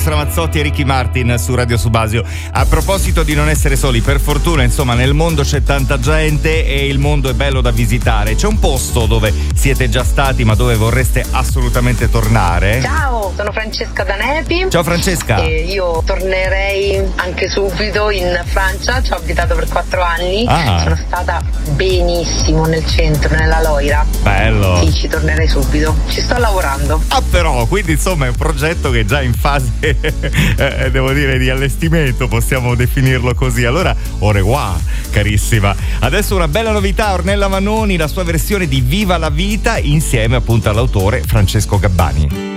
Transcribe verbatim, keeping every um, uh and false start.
Ramazzotti e Ricky Martin su Radio Subasio. A proposito di non essere soli, per fortuna insomma nel mondo c'è tanta gente e il mondo è bello da visitare. C'è un posto dove siete già stati ma dove vorreste assolutamente tornare? Ciao, sono Francesca da Nepi. Ciao Francesca. E io tornerei anche subito in Francia, ci ho abitato per quattro anni. Ah. Sono stata benissimo nel centro, nella Loira. Bello. Sì, ci tornerei subito, ci sto lavorando. Ah però, quindi insomma è un progetto che è già in fase Eh, devo dire di allestimento, possiamo definirlo così. Allora, au revoir carissima. Adesso una bella novità, Ornella Vanoni, la sua versione di Viva la vita insieme appunto all'autore Francesco Gabbani.